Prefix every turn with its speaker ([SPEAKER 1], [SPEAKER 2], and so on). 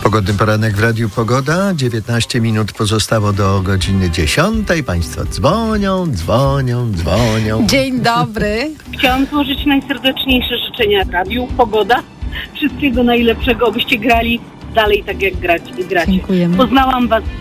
[SPEAKER 1] Pogodny poranek w Radiu Pogoda. 19 minut pozostało do godziny 10. Państwo dzwonią.
[SPEAKER 2] Dzień dobry.
[SPEAKER 3] Chciałam złożyć najserdeczniejsze życzenia Radiu Pogoda. Wszystkiego najlepszego, abyście grali dalej tak jak gracie.
[SPEAKER 2] Dziękujemy.
[SPEAKER 3] Poznałam was